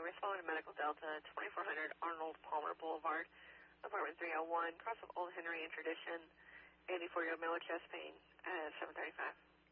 responding to Medical Delta, 2400 Arnold Palmer Boulevard, apartment 301, cross of Old Henry and Tradition, 84-year-old male with chest pain, 7:35.